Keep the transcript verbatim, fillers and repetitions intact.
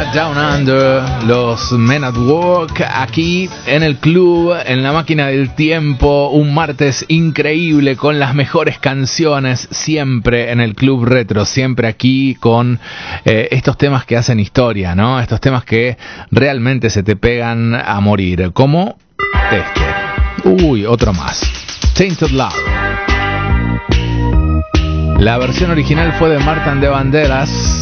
Down Under, los Men at Work, aquí en el club, en la máquina del tiempo, un martes increíble con las mejores canciones, siempre en el Club Retro, siempre aquí con eh, estos temas que hacen historia, ¿no? Estos temas que realmente se te pegan a morir, como este. Uy, otro más. Tainted Love. La versión original fue de Marta and the Vandellas.